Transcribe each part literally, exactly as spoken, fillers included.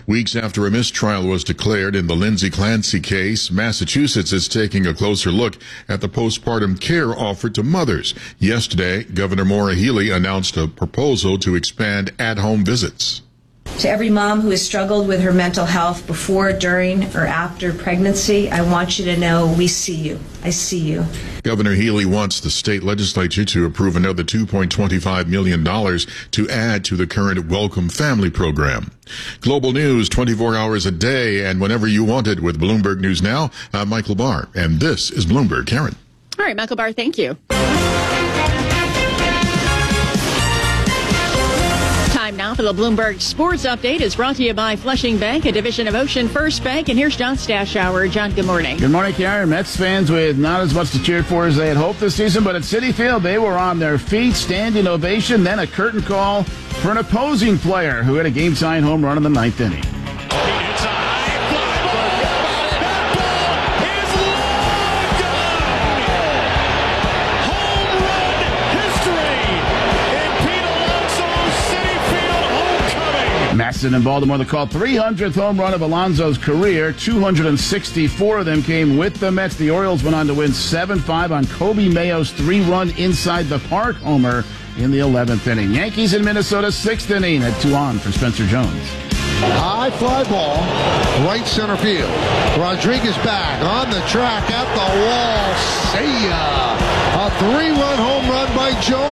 Weeks after a mistrial was declared in the Lindsay Clancy case, Massachusetts is taking a closer look at the postpartum care offered to mothers. Yesterday, Governor Maura Healey announced a proposal to expand at-home visits. To every mom who has struggled with her mental health before, during, or after pregnancy, I want you to know we see you. I see you. Governor Healey wants the state legislature to approve another two point two five million dollars to add to the current Welcome Family program. Global news twenty-four hours a day and whenever you want it with Bloomberg News Now. I'm Michael Barr, and this is Bloomberg. Karen. All right, Michael Barr, thank you. Time now for the Bloomberg Sports Update is brought to you by Flushing Bank, a division of Ocean First Bank. And here's John Stashower. John, good morning. Good morning, Karen. Mets fans with not as much to cheer for as they had hoped this season, but at Citi Field, they were on their feet, standing ovation, then a curtain call for an opposing player who had a game-tying home run in the ninth inning. It's a high fly ball. That ball is long gone. Home run history in Pete Alonso's Citi Field homecoming. Maston and Baltimore, the call three hundredth home run of Alonso's career. two hundred sixty-four of them came with the Mets. The Orioles went on to win seven five on Kobe Mayo's three-run inside-the-park homer in the eleventh inning. Yankees in Minnesota, sixth inning at two on for Spencer Jones. High fly ball, right center field. Rodriguez back on the track at the wall. See ya! A three-run home run by Jones.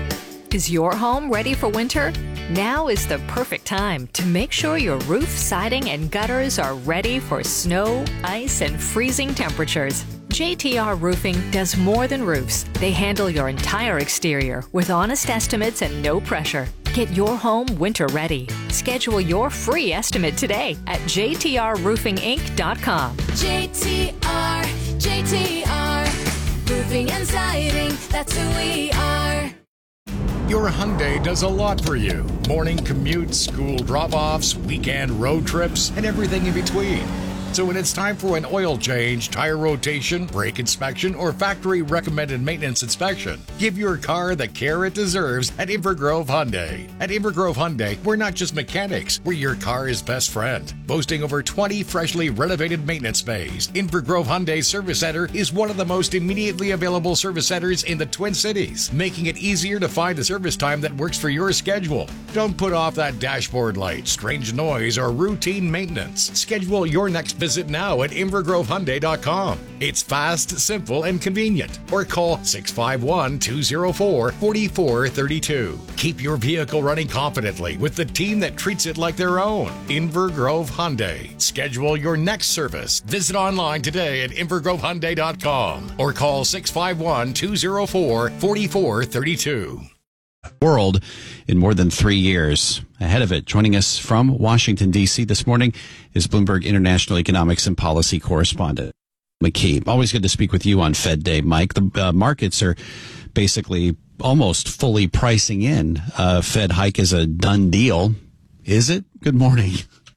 Is your home ready for winter? Now is the perfect time to make sure your roof, siding, and gutters are ready for snow, ice, and freezing temperatures. J T R Roofing does more than roofs. They handle your entire exterior with honest estimates and no pressure. Get your home winter ready. Schedule your free estimate today at j t r roofing inc dot com. J T R, J T R, roofing and siding, that's who we are. Your Hyundai does a lot for you. Morning commutes, school drop-offs, weekend road trips, and everything in between. So when it's time for an oil change, tire rotation, brake inspection, or factory recommended maintenance inspection, give your car the care it deserves at Invergrove Hyundai. At Invergrove Hyundai, we're not just mechanics, we're your car's best friend. Boasting over twenty freshly renovated maintenance bays, Invergrove Hyundai Service Center is one of the most immediately available service centers in the Twin Cities, making it easier to find a service time that works for your schedule. Don't put off that dashboard light, strange noise, or routine maintenance. Schedule your next visit now at invergrove hyundai dot com. It's fast, simple, and convenient. Or call six five one, two zero four, four four three two. Keep your vehicle running confidently with the team that treats it like their own. Invergrove Hyundai. Schedule your next service. Visit online today at invergrove hyundai dot com or call six five one, two zero four, four four three two. World in more than three years. Ahead of it, joining us from Washington, D C this morning is Bloomberg International Economics and Policy Correspondent McKee. Always good to speak with you on Fed Day, Mike. The uh, markets are basically almost fully pricing in uh, Fed hike is a done deal. Is it? Good morning.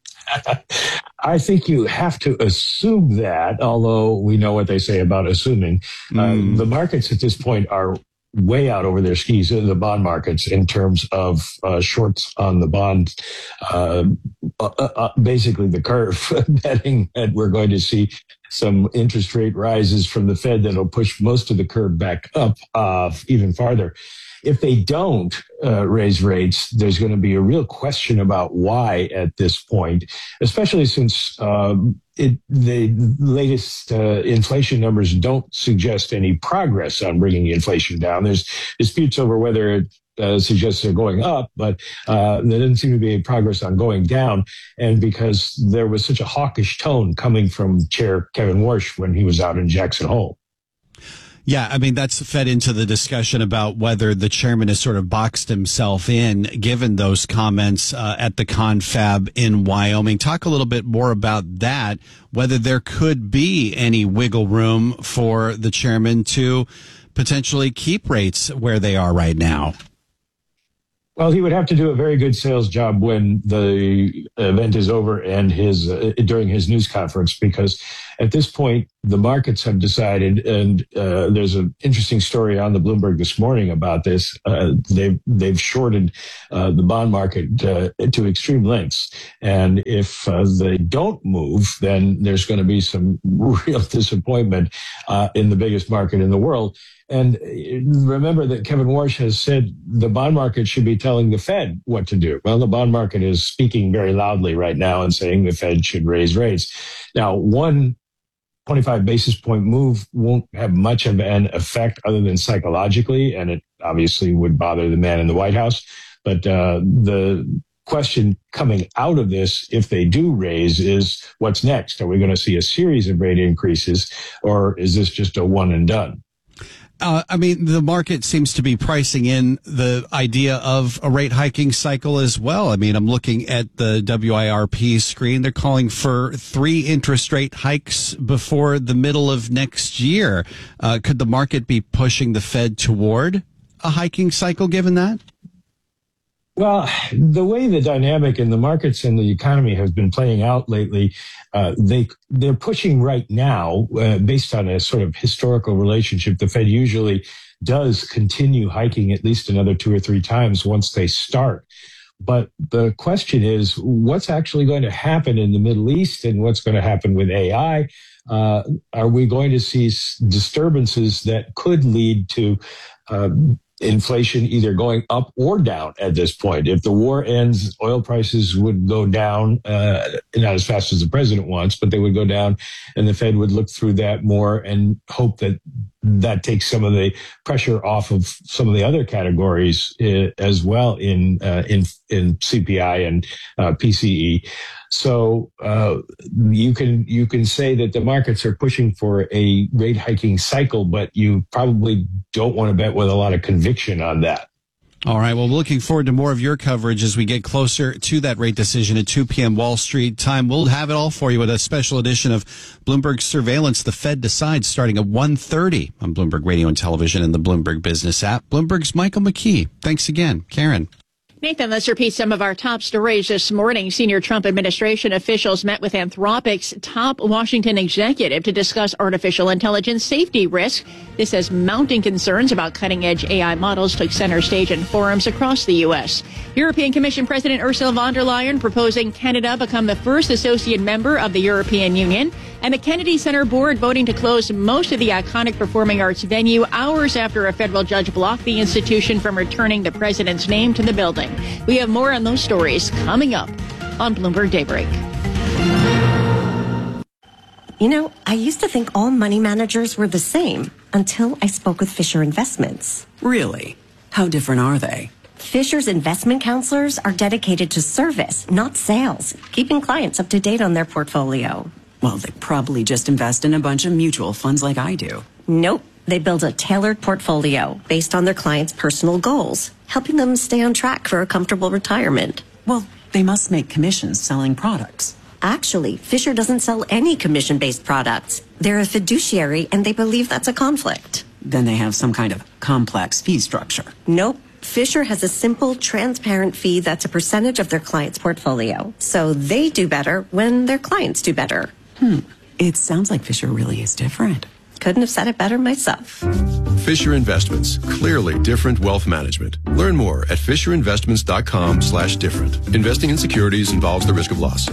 I think you have to assume that, although we know what they say about assuming. Mm. Uh, the markets at this point are way out over their skis in the bond markets in terms of uh, shorts on the bond. Uh, uh, uh, basically, the curve betting that we're going to see some interest rate rises from the Fed that'll push most of the curve back up uh, even farther. If they don't uh, raise rates, there's going to be a real question about why at this point, especially since um, it, the latest uh, inflation numbers don't suggest any progress on bringing inflation down. There's disputes over whether it uh, suggests they're going up, but uh, there doesn't seem to be any progress on going down. And because there was such a hawkish tone coming from Chair Kevin Warsh when he was out in Jackson Hole. Yeah, I mean, that's fed into the discussion about whether the chairman has sort of boxed himself in, given those comments uh, at the confab in Wyoming. Talk a little bit more about that, whether there could be any wiggle room for the chairman to potentially keep rates where they are right now. Well, he would have to do a very good sales job when the event is over and his uh, during his news conference, because at this point, the markets have decided, and uh, there's an interesting story on the Bloomberg this morning about this. Uh, they've they've shorted uh, the bond market uh, to extreme lengths, and if uh, they don't move, then there's going to be some real disappointment uh, in the biggest market in the world. And remember that Kevin Warsh has said the bond market should be telling the Fed what to do. Well, the bond market is speaking very loudly right now and saying the Fed should raise rates. Now, one twenty-five basis point move won't have much of an effect other than psychologically, and it obviously would bother the man in the White House. But uh, the question coming out of this, if they do raise, is what's next? Are we going to see a series of rate increases, or is this just a one and done? Uh, I mean, the market seems to be pricing in the idea of a rate hiking cycle as well. I mean, I'm looking at the W I R P screen. They're calling for three interest rate hikes before the middle of next year. Uh, could the market be pushing the Fed toward a hiking cycle given that? Well, the way the dynamic in the markets and the economy has been playing out lately, uh, they, they're pushing right now, uh, based on a sort of historical relationship. The Fed usually does continue hiking at least another two or three times once they start. But the question is, what's actually going to happen in the Middle East and what's going to happen with A I? Uh, are we going to see disturbances that could lead to, uh, inflation either going up or down at this point? If the war ends, oil prices would go down, uh, not as fast as the president wants, but they would go down, and the Fed would look through that more and hope that that takes some of the pressure off of some of the other categories uh, as well in uh, in in C P I and uh, P C E. So uh, you can you can say that the markets are pushing for a rate hiking cycle, but you probably don't want to bet with a lot of conviction on that. All right. Well, looking forward to more of your coverage as we get closer to that rate decision at two p.m. Wall Street time. We'll have it all for you with a special edition of Bloomberg Surveillance. The Fed decides starting at one thirty on Bloomberg Radio and Television and the Bloomberg Business app. Bloomberg's Michael McKee. Thanks again. Karen. Nathan, let's repeat some of our top stories this morning. Senior Trump administration officials met with Anthropic's top Washington executive to discuss artificial intelligence safety risk. This as mounting concerns about cutting-edge A I models took center stage in forums across the U S. European Commission President Ursula von der Leyen proposing Canada become the first associate member of the European Union. And the Kennedy Center board voting to close most of the iconic performing arts venue hours after a federal judge blocked the institution from returning the president's name to the building. We have more on those stories coming up on Bloomberg Daybreak. You know, I used to think all money managers were the same until I spoke with Fisher Investments. Really? How different are they? Fisher's investment counselors are dedicated to service, not sales, keeping clients up to date on their portfolio. Well, they probably just invest in a bunch of mutual funds like I do. Nope. They build a tailored portfolio based on their clients' personal goals, helping them stay on track for a comfortable retirement. Well, they must make commissions selling products. Actually, Fisher doesn't sell any commission-based products. They're a fiduciary, and they believe that's a conflict. Then they have some kind of complex fee structure. Nope. Fisher has a simple, transparent fee that's a percentage of their client's portfolio. So they do better when their clients do better. Hmm. It sounds like Fisher really is different. Couldn't have said it better myself. Fisher Investments. Clearly different wealth management. Learn more at FisherInvestments.com slash different. Investing in securities involves the risk of loss.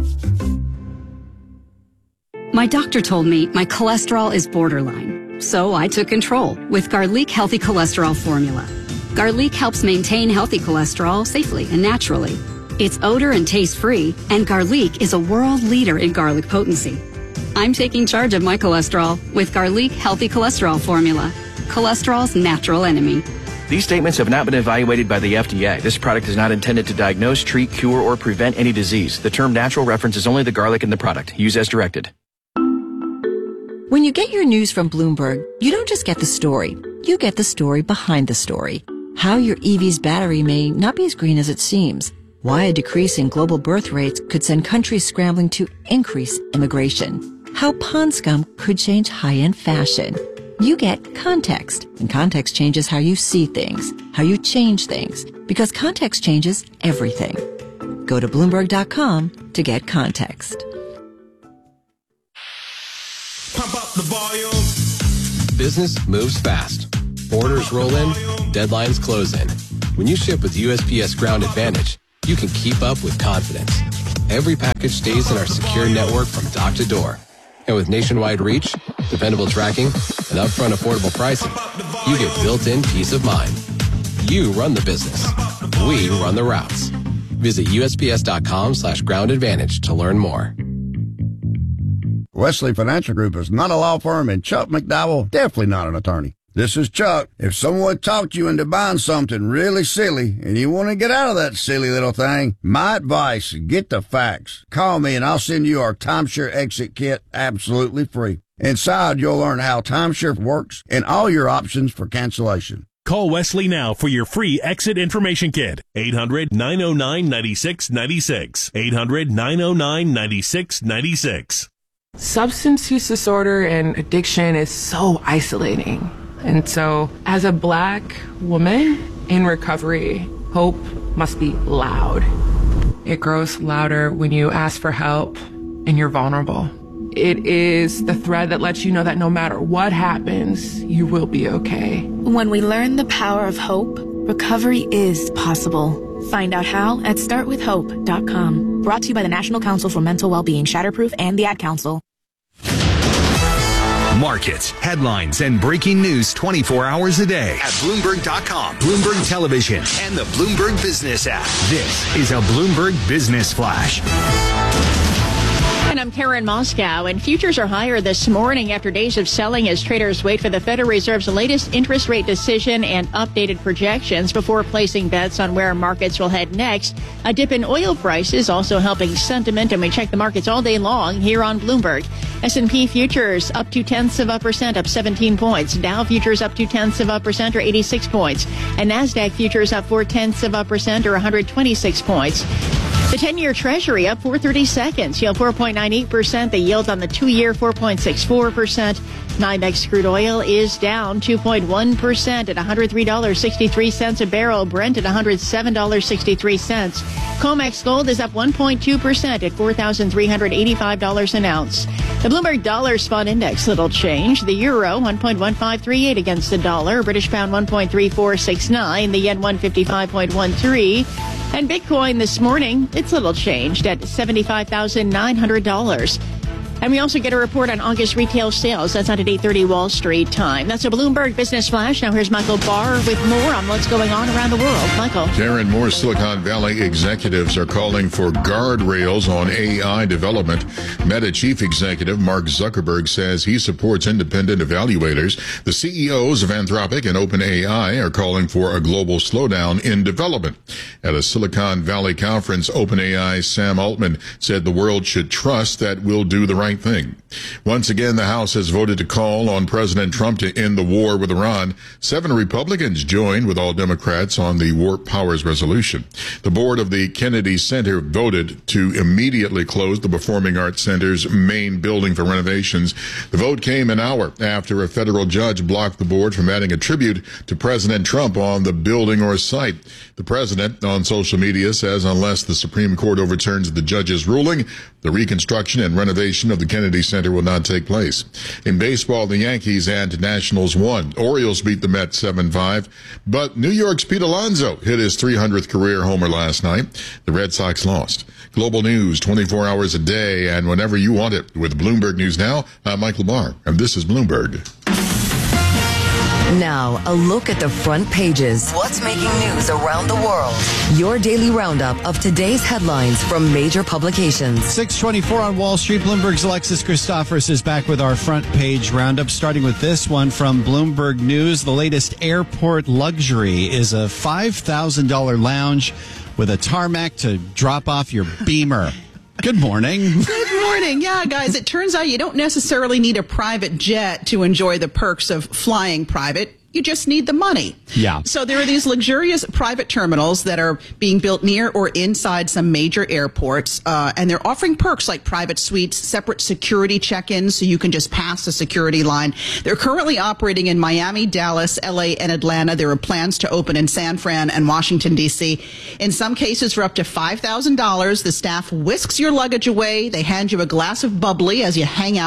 My doctor told me my cholesterol is borderline. So I took control with Garlic Healthy Cholesterol Formula. Garlic helps maintain healthy cholesterol safely and naturally. It's odor and taste free, and Garlic is a world leader in garlic potency. I'm taking charge of my cholesterol with Garlic Healthy Cholesterol Formula, cholesterol's natural enemy. These statements have not been evaluated by the F D A. This product is not intended to diagnose, treat, cure, or prevent any disease. The term natural references only the garlic in the product. Use as directed. When you get your news from Bloomberg, you don't just get the story. You get the story behind the story. How your E V's battery may not be as green as it seems. Why a decrease in global birth rates could send countries scrambling to increase immigration. How pond scum could change high-end fashion. You get context, and context changes how you see things, how you change things, because context changes everything. Go to Bloomberg dot com to get context. the volume. Business moves fast. Orders roll in, deadlines close in. When you ship with U S P S Ground Advantage, you can keep up with confidence. Every package stays in our secure network from dock to door. And with nationwide reach, dependable tracking, and upfront affordable pricing, you get built-in peace of mind. You run the business. We run the routes. Visit USPS.com slash ground advantage to learn more. Wesley Financial Group is not a law firm, and Chuck McDowell definitely not an attorney. This is Chuck. If someone talked you into buying something really silly and you want to get out of that silly little thing, my advice, get the facts. Call me and I'll send you our timeshare exit kit absolutely free. Inside, you'll learn how timeshare works and all your options for cancellation. Call Wesley now for your free exit information kit. eight hundred, nine oh nine, nine six nine six. eight hundred, nine oh nine, nine six nine six. Substance use disorder and addiction is so isolating. And so, as a Black woman in recovery, hope must be loud. It grows louder when you ask for help and you're vulnerable. It is the thread that lets you know that no matter what happens, you will be okay. When we learn the power of hope, recovery is possible. Find out how at start with hope dot com. Brought to you by the National Council for Mental Wellbeing, Shatterproof, and the Ad Council. Markets, headlines, and breaking news twenty-four hours a day at Bloomberg dot com, Bloomberg Television, and the Bloomberg Business app. This is a Bloomberg Business Flash. And I'm Karen Moscow, and futures are higher this morning after days of selling as traders wait for the Federal Reserve's latest interest rate decision and updated projections before placing bets on where markets will head next. A dip in oil prices also helping sentiment, and we check the markets all day long here on Bloomberg. S and P futures up two tenths of a percent, up seventeen points. Dow futures up two tenths of a percent, or eighty-six points. And NASDAQ futures up four tenths of a percent, or one hundred twenty-six points. The ten-year Treasury up four thirty-seconds, yield four point nine eight percent. The yield on the two-year four point six four percent. NYMEX crude oil is down two point one percent at one hundred three dollars and sixty-three cents a barrel. Brent at one hundred seven dollars and sixty-three cents. COMEX gold is up one point two percent at four thousand three hundred eighty-five dollars an ounce. The Bloomberg Dollar Spot Index, little change. The euro, one point one five three eight against the dollar. British pound, one point three four six nine. The yen, one fifty-five point one three. And Bitcoin this morning, it's little changed at seventy-five thousand nine hundred dollars. And we also get a report on August retail sales. That's out at eight thirty Wall Street time. That's a Bloomberg Business Flash. Now here's Michael Barr with more on what's going on around the world. Michael. Karen, more Silicon Valley executives are calling for guardrails on A I development. Meta chief executive Mark Zuckerberg says he supports independent evaluators. The C E Os of Anthropic and OpenAI are calling for a global slowdown in development. At a Silicon Valley conference, OpenAI's Sam Altman said the world should trust that we'll do the right thing. Once again, the House has voted to call on President Trump to end the war with Iran. Seven Republicans joined with all Democrats on the War Powers resolution. The board of the Kennedy Center voted to immediately close the Performing Arts Center's main building for renovations. The vote came an hour after a federal judge blocked the board from adding a tribute to President Trump on the building or site. The president on social media says unless the Supreme Court overturns the judge's ruling, the reconstruction and renovation of the Kennedy Center will not take place. In baseball, the Yankees and Nationals won. Orioles beat the Mets seven five, but New York's Pete Alonso hit his three hundredth career homer last night. The Red Sox lost. Global news twenty-four hours a day and whenever you want it with Bloomberg News Now. I'm Michael Barr, and this is Bloomberg. Now, a look at the front pages. What's making news around the world? Your daily roundup of today's headlines from major publications. six twenty-four on Wall Street. Bloomberg's Alexis Christophorous is back with our front page roundup, starting with this one from Bloomberg News. The latest airport luxury is a five thousand dollars lounge with a tarmac to drop off your Beamer. Good morning. Good morning. Yeah, guys, it turns out you don't necessarily need a private jet to enjoy the perks of flying private. You just need the money. Yeah. So there are these luxurious private terminals that are being built near or inside some major airports, uh, and they're offering perks like private suites, separate security check-ins so you can just pass the security line. They're currently operating in Miami, Dallas, L A, and Atlanta. There are plans to open in San Fran and Washington, D C. In some cases, for up to five thousand dollars, the staff whisks your luggage away. They hand you a glass of bubbly as you hang out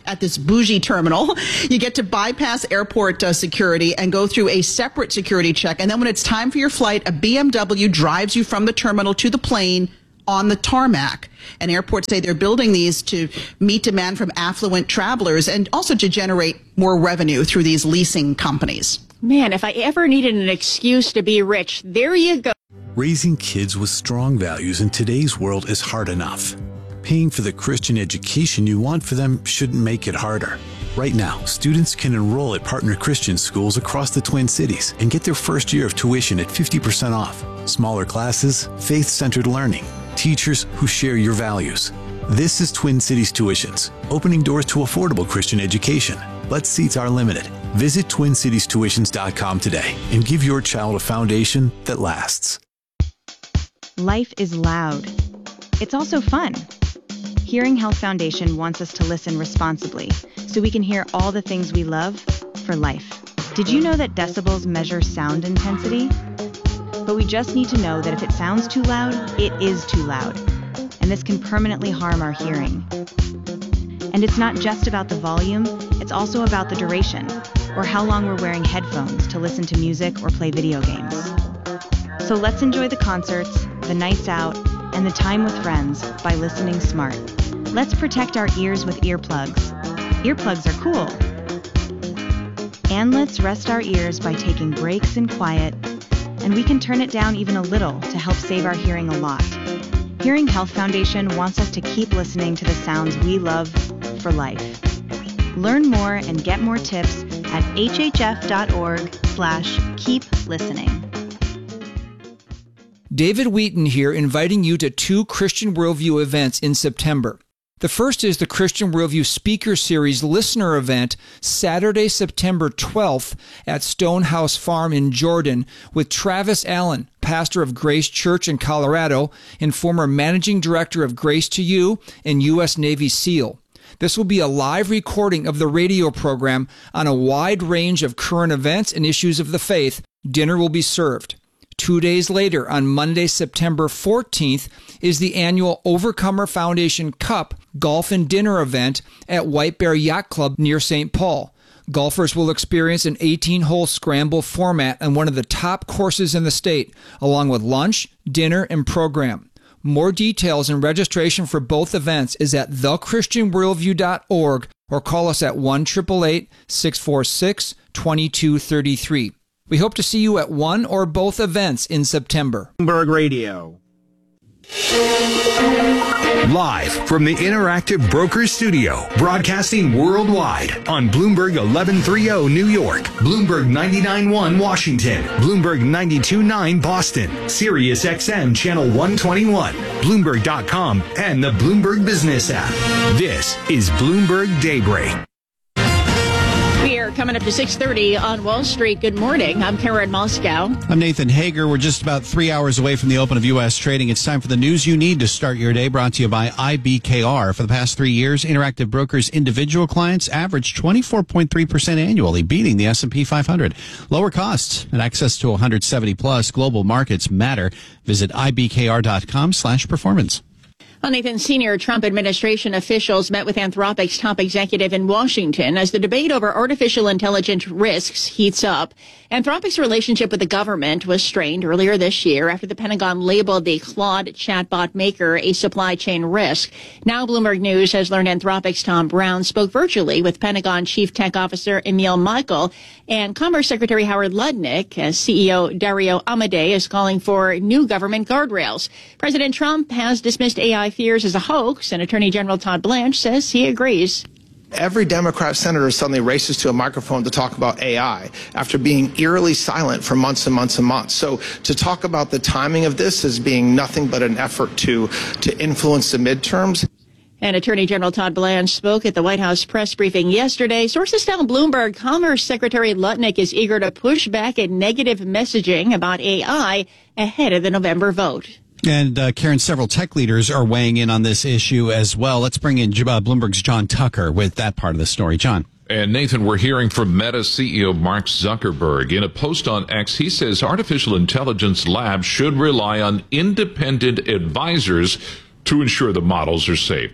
at this bougie terminal. You get to bypass airport uh, security and go through a separate security check. And then when it's time for your flight, a B M W drives you from the terminal to the plane on the tarmac. And airports say they're building these to meet demand from affluent travelers and also to generate more revenue through these leasing companies. Man, if I ever needed an excuse to be rich, there you go. Raising kids with strong values in today's world is hard enough. Paying for the Christian education you want for them shouldn't make it harder. Right now, students can enroll at partner Christian schools across the Twin Cities and get their first year of tuition at fifty percent off. Smaller classes, faith-centered learning, teachers who share your values. This is Twin Cities Tuitions, opening doors to affordable Christian education. But seats are limited. Visit twin cities tuitions dot com today and give your child a foundation that lasts. Life is loud. It's also fun. Hearing Health Foundation wants us to listen responsibly so we can hear all the things we love for life. Did you know that decibels measure sound intensity? But we just need to know that if it sounds too loud, it is too loud. And this can permanently harm our hearing. And it's not just about the volume, it's also about the duration, or how long we're wearing headphones to listen to music or play video games. So let's enjoy the concerts, the nights out, and the time with friends by listening smart. Let's protect our ears with earplugs. Earplugs are cool. And let's rest our ears by taking breaks in quiet, and we can turn it down even a little to help save our hearing a lot. Hearing Health Foundation wants us to keep listening to the sounds we love for life. Learn more and get more tips at hhf.org slash keep listening. David Wheaton here, inviting you to two Christian Worldview events in September. The first is the Christian Worldview Speaker Series Listener Event, Saturday, September twelfth at Stonehouse Farm in Jordan with Travis Allen, pastor of Grace Church in Colorado and former managing director of Grace to You and U S Navy SEAL. This will be a live recording of the radio program on a wide range of current events and issues of the faith. Dinner will be served. Two days later, on Monday, September fourteenth, is the annual Overcomer Foundation Cup Golf and Dinner event at White Bear Yacht Club near Saint Paul. Golfers will experience an eighteen-hole scramble format on one of the top courses in the state, along with lunch, dinner, and program. More details and registration for both events is at the christian worldview dot org or call us at one eight eight eight, six four six, two two three three. We hope to see you at one or both events in September. Bloomberg Radio. Live from the Interactive Brokers Studio, broadcasting worldwide on Bloomberg eleven thirty New York, Bloomberg ninety-nine point one Washington, Bloomberg ninety-two point nine Boston, Sirius X M Channel one twenty-one, Bloomberg dot com, and the Bloomberg Business app. This is Bloomberg Daybreak. We are coming up to six thirty on Wall Street. Good morning. I'm Karen Moscow. I'm Nathan Hager. We're just about three hours away from the open of U S trading. It's time for the news you need to start your day, brought to you by I B K R. For the past three years, Interactive Brokers individual clients averaged twenty-four point three percent annually, beating the S and P five hundred. Lower costs and access to one hundred seventy plus global markets matter. Visit I B K R dot com slash performance. Well, Nathan, senior Trump administration officials met with Anthropic's top executive in Washington as the debate over artificial intelligence risks heats up. Anthropic's relationship with the government was strained earlier this year after the Pentagon labeled the Claude chatbot maker a supply chain risk. Now Bloomberg News has learned Anthropic's Tom Brown spoke virtually with Pentagon Chief Tech Officer Emil Michael and Commerce Secretary Howard Lutnick, as C E O Dario Amodei is calling for new government guardrails. President Trump has dismissed A I fears as a hoax, and Attorney General Todd Blanche says he agrees. Every Democrat senator suddenly races to a microphone to talk about A I after being eerily silent for months and months and months. So to talk about the timing of this as being nothing but an effort to, to influence the midterms. And Attorney General Todd Blanche spoke at the White House press briefing yesterday. Sources tell Bloomberg Commerce Secretary Lutnick is eager to push back at negative messaging about A I ahead of the November vote. And, uh, Karen, several tech leaders are weighing in on this issue as well. Let's bring in uh, Bloomberg's John Tucker with that part of the story. John. And Nathan, we're hearing from Meta C E O Mark Zuckerberg. In a post on X, he says artificial intelligence labs should rely on independent advisors to ensure the models are safe.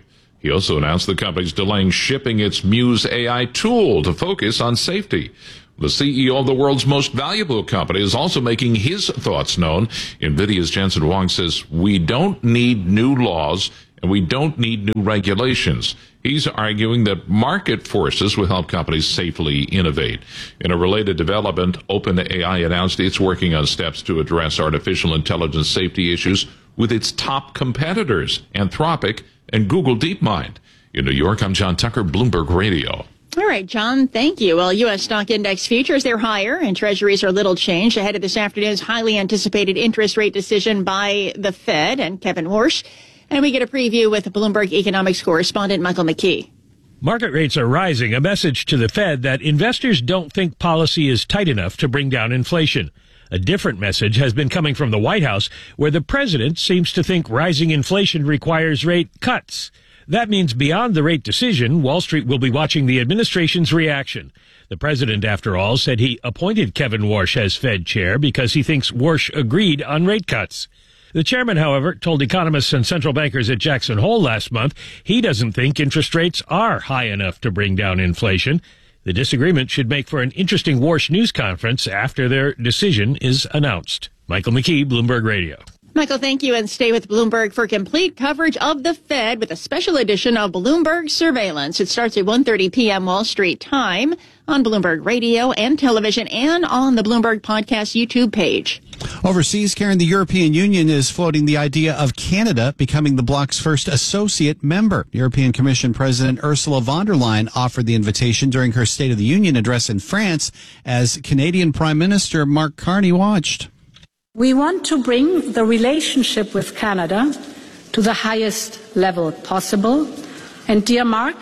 He also announced the company's delaying shipping its Muse A I tool to focus on safety. The C E O of the world's most valuable company is also making his thoughts known. NVIDIA's Jensen Huang says, we don't need new laws and we don't need new regulations. He's arguing that market forces will help companies safely innovate. In a related development, OpenAI announced it's working on steps to address artificial intelligence safety issues with its top competitors, Anthropic and Google DeepMind. In New York, I'm John Tucker, Bloomberg Radio. All right, John, thank you. Well, U S stock index futures, they're higher, and treasuries are little changed ahead of this afternoon's highly anticipated interest rate decision by the Fed and Kevin Warsh. And we get a preview with Bloomberg economics correspondent Michael McKee. Market rates are rising, a message to the Fed that investors don't think policy is tight enough to bring down inflation. A different message has been coming from the White House, where the president seems to think rising inflation requires rate cuts. That means beyond the rate decision, Wall Street will be watching the administration's reaction. The president, after all, said he appointed Kevin Warsh as Fed chair because he thinks Warsh agreed on rate cuts. The chairman, however, told economists and central bankers at Jackson Hole last month he doesn't think interest rates are high enough to bring down inflation. The disagreement should make for an interesting Warsh news conference after their decision is announced. Michael McKee, Bloomberg Radio. Michael, thank you, and stay with Bloomberg for complete coverage of the Fed with a special edition of Bloomberg Surveillance. It starts at one thirty p.m. Wall Street time on Bloomberg Radio and television and on the Bloomberg Podcast YouTube page. Overseas, Karen, the European Union is floating the idea of Canada becoming the bloc's first associate member. European Commission President Ursula von der Leyen offered the invitation during her State of the Union address in France as Canadian Prime Minister Mark Carney watched. We want to bring the relationship with Canada to the highest level possible. And dear Mark,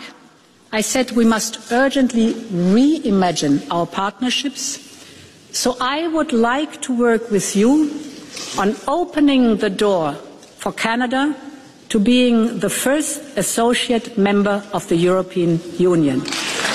I said we must urgently reimagine our partnerships. So I would like to work with you on opening the door for Canada to being the first associate member of the European Union.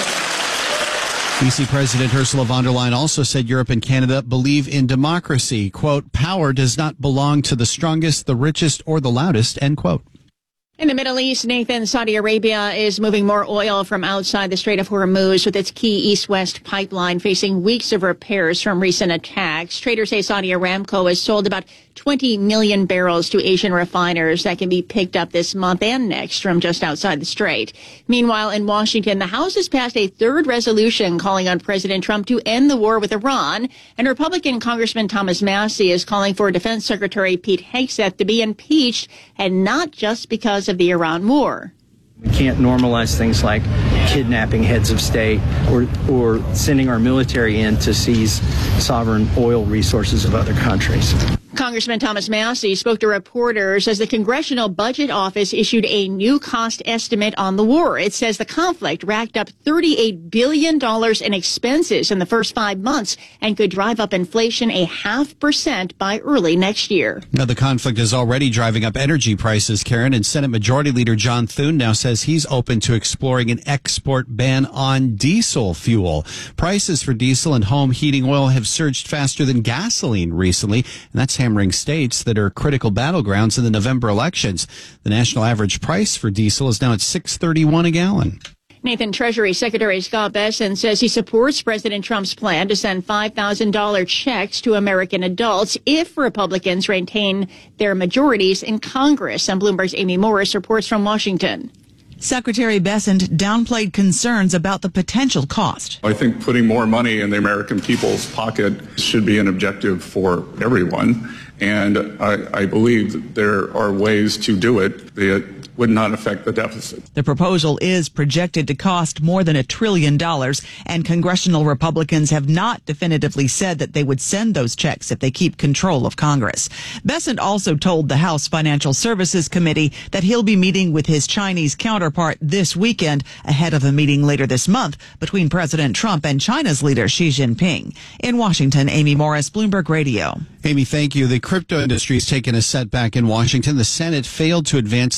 E C President Ursula von der Leyen also said Europe and Canada believe in democracy. Quote, power does not belong to the strongest, the richest, or the loudest, end quote. In the Middle East, Nathan, Saudi Arabia is moving more oil from outside the Strait of Hormuz with its key east-west pipeline facing weeks of repairs from recent attacks. Traders say Saudi Aramco has sold about twenty million barrels to Asian refiners that can be picked up this month and next from just outside the strait. Meanwhile, in Washington, the House has passed a third resolution calling on President Trump to end the war with Iran, and Republican Congressman Thomas Massie is calling for Defense Secretary Pete Hegseth to be impeached, and not just because of the Iran war. We can't normalize things like kidnapping heads of state or, or sending our military in to seize sovereign oil resources of other countries. Congressman Thomas Massie spoke to reporters as the Congressional Budget Office issued a new cost estimate on the war. It says the conflict racked up thirty-eight billion dollars in expenses in the first five months and could drive up inflation a half percent by early next year. Now, the conflict is already driving up energy prices, Karen, and Senate Majority Leader John Thune now says he's open to exploring an export ban on diesel fuel. Prices for diesel and home heating oil have surged faster than gasoline recently, and that's hammering states that are critical battlegrounds in the November elections. The national average price for diesel is now at six thirty-one a gallon. Nathan, Treasury Secretary Scott Bessent says he supports President Trump's plan to send five thousand dollars checks to American adults if Republicans retain their majorities in Congress. And Bloomberg's Amy Morris reports from Washington. Secretary Bessent downplayed concerns about the potential cost. I think putting more money in the American people's pocket should be an objective for everyone. And I, I believe that there are ways to do it that would not affect the deficit. The proposal is projected to cost more than a trillion dollars, and congressional Republicans have not definitively said that they would send those checks if they keep control of Congress. Bessent also told the House Financial Services Committee that he'll be meeting with his Chinese counterpart this weekend ahead of a meeting later this month between President Trump and China's leader Xi Jinping. In Washington, Amy Morris, Bloomberg Radio. Amy, thank you. The crypto industry has taken a setback in Washington. The Senate failed to advance the Clarity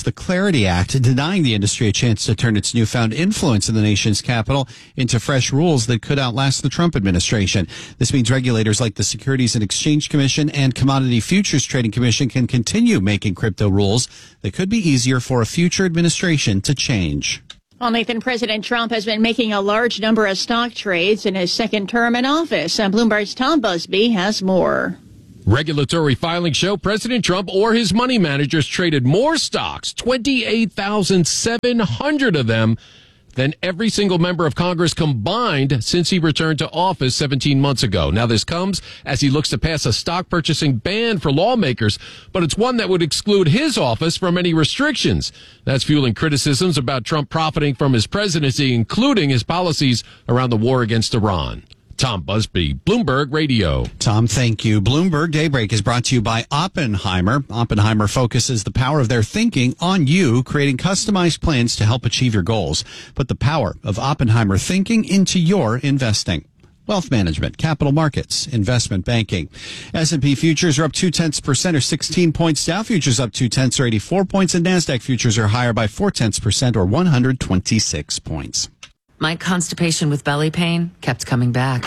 Clarity Act, denying the industry a chance to turn its newfound influence in the nation's capital into fresh rules that could outlast the Trump administration. This means regulators like the Securities and Exchange Commission and Commodity Futures Trading Commission can continue making crypto rules that could be easier for a future administration to change. Well, Nathan, President Trump has been making a large number of stock trades in his second term in office. Uh, Bloomberg's Tom Busby has more. Regulatory filings show President Trump or his money managers traded more stocks, twenty-eight thousand seven hundred of them, than every single member of Congress combined since he returned to office seventeen months ago. Now, this comes as he looks to pass a stock purchasing ban for lawmakers, but it's one that would exclude his office from any restrictions. That's fueling criticisms about Trump profiting from his presidency, including his policies around the war against Iran. Tom Busby, Bloomberg Radio. Tom, thank you. Bloomberg Daybreak is brought to you by Oppenheimer. Oppenheimer focuses the power of their thinking on you, creating customized plans to help achieve your goals. Put the power of Oppenheimer thinking into your investing. Wealth management, capital markets, investment banking. S and P futures are up two-tenths percent or sixteen points. Dow futures up two-tenths or eighty-four points. And NASDAQ futures are higher by four-tenths percent or one hundred twenty-six points. My constipation with belly pain kept coming back.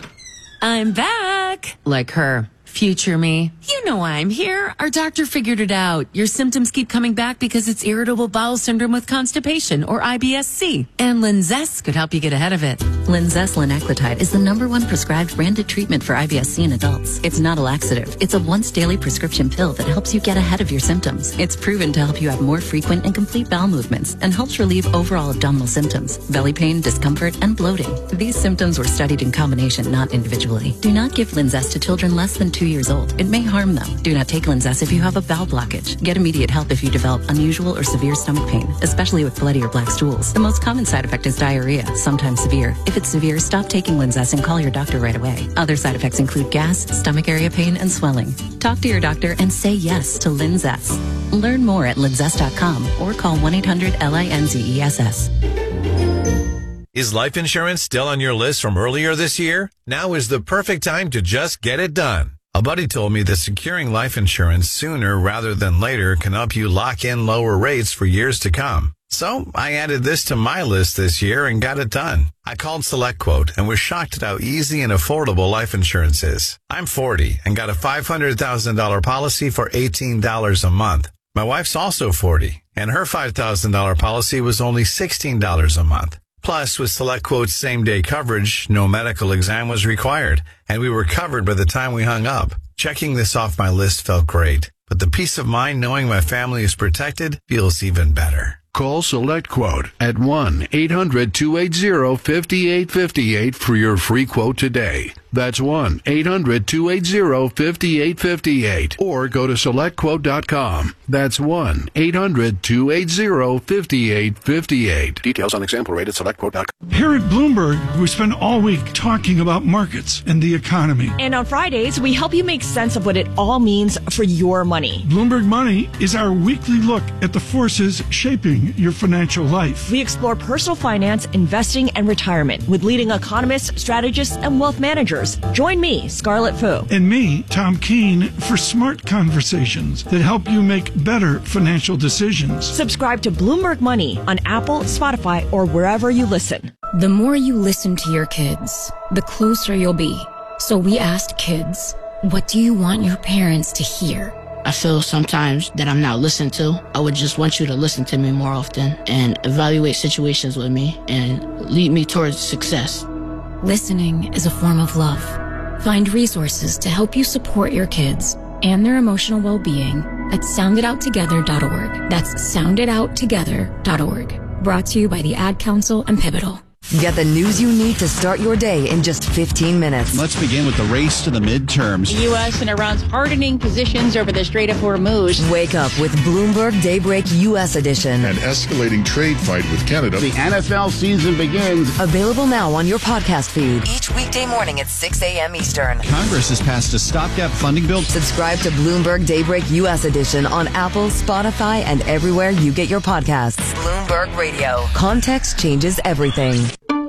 I'm back! Like her. Future me. You know why I'm here. Our doctor figured it out. Your symptoms keep coming back because it's irritable bowel syndrome with constipation, or I B S C. And Linzess could help you get ahead of it. Linzess linaclotide is the number one prescribed branded treatment for I B S C in adults. It's not a laxative. It's a once daily prescription pill that helps you get ahead of your symptoms. It's proven to help you have more frequent and complete bowel movements and helps relieve overall abdominal symptoms, belly pain, discomfort, and bloating. These symptoms were studied in combination, not individually. Do not give Linzess to children less than two years old. It may harm them. Do not take Linzess if you have a bowel blockage. Get immediate help if you develop unusual or severe stomach pain, especially with bloody or black stools. The most common side effect is diarrhea, sometimes severe. If it's severe, stop taking Linzess and call your doctor right away. Other side effects include gas, stomach area pain, and swelling. Talk to your doctor and say yes to Linzess. Learn more at linzess dot com or call one eight hundred L I N Z E S S. Is life insurance still on your list from earlier this year? Now is the perfect time to just get it done. A buddy told me that securing life insurance sooner rather than later can help you lock in lower rates for years to come. So I added this to my list this year and got it done. I called SelectQuote and was shocked at how easy and affordable life insurance is. I'm forty and got a five hundred thousand dollars policy for eighteen dollars a month. My wife's also forty and her five thousand dollars policy was only sixteen dollars a month. Plus, with SelectQuote's same-day coverage, no medical exam was required, and we were covered by the time we hung up. Checking this off my list felt great, but the peace of mind knowing my family is protected feels even better. Call SelectQuote at one eight hundred two eight zero five eight five eight for your free quote today. That's one eight hundred two eight zero five eight five eight. Or go to select quote dot com. That's one eight hundred two eight zero five eight five eight. Details on example rate at select quote dot com. Here at Bloomberg, we spend all week talking about markets and the economy. And on Fridays, we help you make sense of what it all means for your money. Bloomberg Money is our weekly look at the forces shaping your financial life. We explore personal finance, investing, and retirement with leading economists, strategists, and wealth managers. Join me, Scarlett Fu. And me, Tom Keene, for smart conversations that help you make better financial decisions. Subscribe to Bloomberg Money on Apple, Spotify, or wherever you listen. The more you listen to your kids, the closer you'll be. So we asked kids, what do you want your parents to hear? I feel sometimes that I'm not listened to. I would just want you to listen to me more often and evaluate situations with me and lead me towards success. Listening is a form of love. Find resources to help you support your kids and their emotional well-being at sound it out together dot org. That's sound it out together dot org. Brought to you by the Ad Council and Pivotal. Get the news you need to start your day in just fifteen minutes. Let's begin with the race to the midterms. The U S and Iran's hardening positions over the Strait of Hormuz. Wake up with Bloomberg Daybreak U S edition. An escalating trade fight with Canada. The N F L season begins. Available now on your podcast feed. Each weekday morning at six a.m. Eastern. Congress has passed a stopgap funding bill. Subscribe to Bloomberg Daybreak U S edition on Apple, Spotify, and everywhere you get your podcasts. Bloomberg Radio. Context changes everything.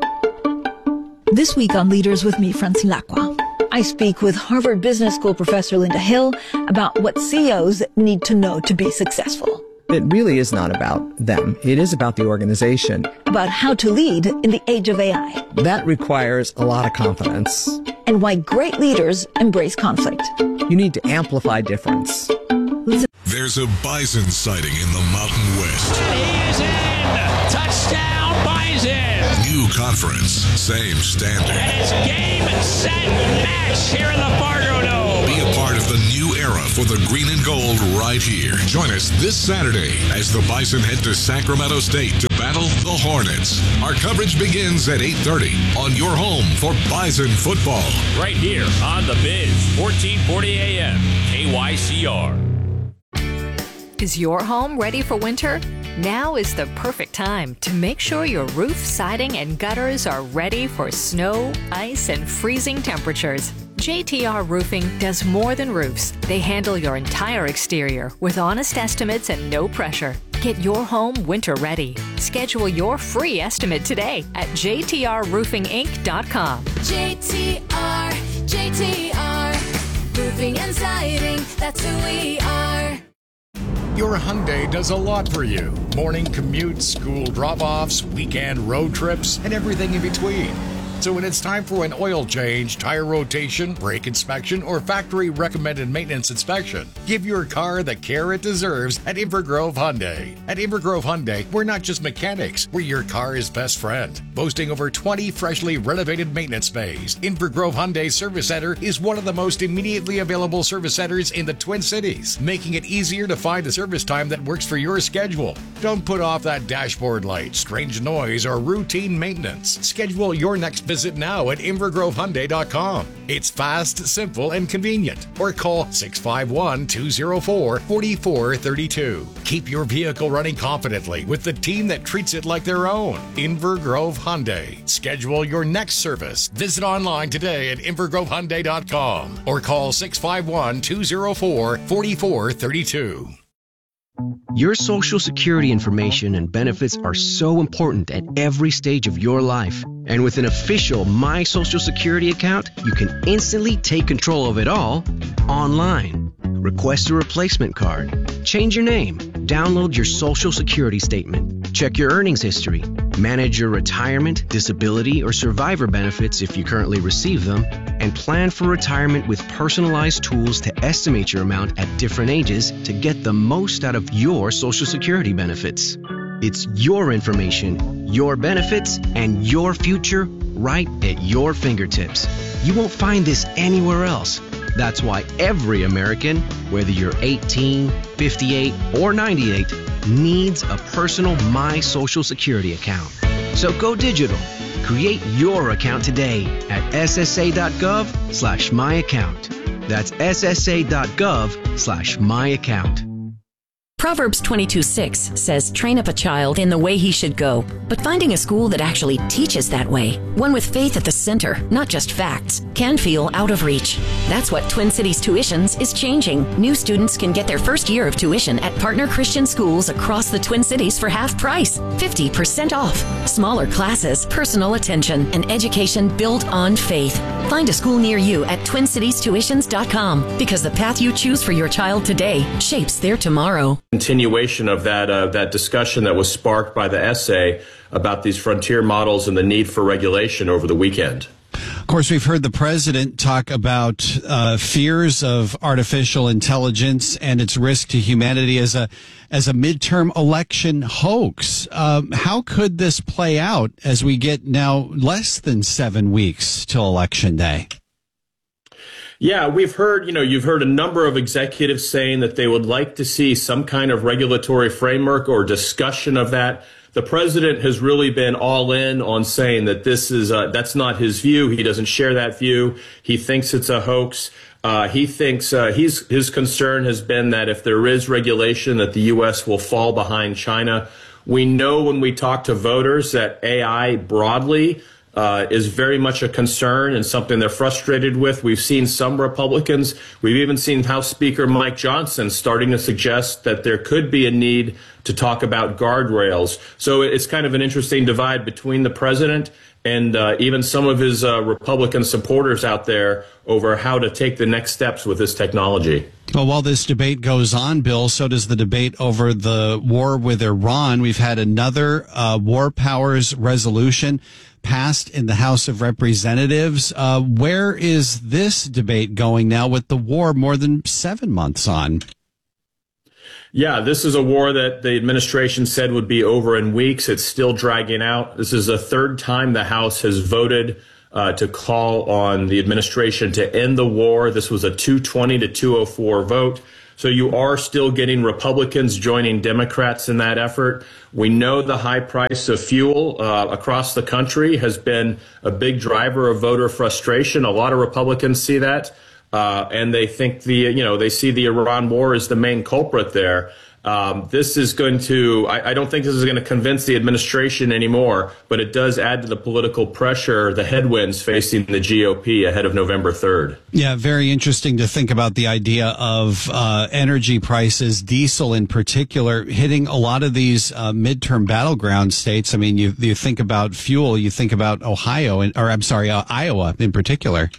This week on Leaders with me, Francine Lacqua, I speak with Harvard Business School professor Linda Hill about what C E Os need to know to be successful. It really is not about them. It is about the organization. About how to lead in the age of A I. That requires a lot of confidence. And why great leaders embrace conflict. You need to amplify difference. There's a bison sighting in the Mountain West. He is in! Touchdown, Bison! New conference, same standard. And it's game, set, match here in the Fargo Dome. Be a part of the new era for the green and gold right here. Join us this Saturday as the Bison head to Sacramento State to battle the Hornets. Our coverage begins at eight thirty on your home for Bison football. Right here on The Biz, fourteen forty A M, K Y C R. Is your home ready for winter? Now is the perfect time to make sure your roof, siding, and gutters are ready for snow, ice, and freezing temperatures. J T R Roofing does more than roofs. They handle your entire exterior with honest estimates and no pressure. Get your home winter ready. Schedule your free estimate today at j t r roofing inc dot com. J T R, J T R, roofing and siding, that's who we are. Your Hyundai does a lot for you. Morning commutes, school drop-offs, weekend road trips, and everything in between. So when it's time for an oil change, tire rotation, brake inspection, or factory recommended maintenance inspection, give your car the care it deserves at Invergrove Hyundai. At Invergrove Hyundai, we're not just mechanics, we're your car's best friend. Boasting over twenty freshly renovated maintenance bays, Invergrove Hyundai Service Center is one of the most immediately available service centers in the Twin Cities, making it easier to find a service time that works for your schedule. Don't put off that dashboard light, strange noise, or routine maintenance. Schedule your next visit now at invergrove hyundai dot com. It's fast, simple, and convenient. Or call six five one, two zero four, four four three two. Keep your vehicle running confidently with the team that treats it like their own. Invergrove Hyundai. Schedule your next service. Visit online today at invergrove hyundai dot com or call six five one, two zero four, four four three two. Your Social Security information and benefits are so important at every stage of your life. And with an official My Social Security account, you can instantly take control of it all online. Request a replacement card, change your name, download your Social Security statement, check your earnings history, manage your retirement, disability, or survivor benefits if you currently receive them, and plan for retirement with personalized tools to estimate your amount at different ages to get the most out of your Social Security benefits. It's your information, your benefits, and your future right at your fingertips. You won't find this anywhere else. That's why every American, whether you're eighteen, fifty-eight, or ninety-eight, needs a personal My Social Security account. So go digital. Create your account today at s s a dot gov slash my account. That's s s a dot gov slash my account. Proverbs twenty-two six says, train up a child in the way he should go, but finding a school that actually teaches that way, one with faith at the center, not just facts, can feel out of reach. That's what Twin Cities Tuitions is changing. New students can get their first year of tuition at partner Christian schools across the Twin Cities for half price, fifty percent off. Smaller classes, personal attention, and education built on faith. Find a school near you at twin cities tuitions dot com, because the path you choose for your child today shapes their tomorrow. Continuation of that uh, that discussion that was sparked by the essay about these frontier models and the need for regulation over the weekend. Of course, we've heard the president talk about uh, fears of artificial intelligence and its risk to humanity as a as a midterm election hoax. Um, how could this play out as we get now less than seven weeks till Election Day? Yeah, we've heard, you know, you've heard a number of executives saying that they would like to see some kind of regulatory framework or discussion of that. The president has really been all in on saying that this is, uh, that's not his view. He doesn't share that view. He thinks it's a hoax. Uh, he thinks, uh, he's, his concern has been that if there is regulation, that the U S will fall behind China. We know when we talk to voters that A I broadly Uh, is very much a concern and something they're frustrated with. We've seen some Republicans, we've even seen House Speaker Mike Johnson starting to suggest that there could be a need to talk about guardrails. So it's kind of an interesting divide between the president and uh, even some of his uh, Republican supporters out there over how to take the next steps with this technology. Well, while this debate goes on, Bill, so does the debate over the war with Iran. We've had another uh, war powers resolution passed in the House of Representatives. Uh, where is this debate going now with the war more than seven months on? Yeah, this is a war that the administration said would be over in weeks. It's still dragging out. This is the third time the House has voted uh, to call on the administration to end the war. This was a two twenty to two oh four vote. So you are still getting Republicans joining Democrats in that effort. We know the high price of fuel uh, across the country has been a big driver of voter frustration. A lot of Republicans see that. Uh, and they think the, you know, they see the Iran war as the main culprit there. Um, this is going to, I, I don't think this is going to convince the administration anymore, but it does add to the political pressure, the headwinds facing the G O P ahead of November third. Yeah, very interesting to think about the idea of uh, energy prices, diesel in particular, hitting a lot of these uh, midterm battleground states. I mean, you, you think about fuel, you think about Ohio, and, or I'm sorry, uh, Iowa in particular.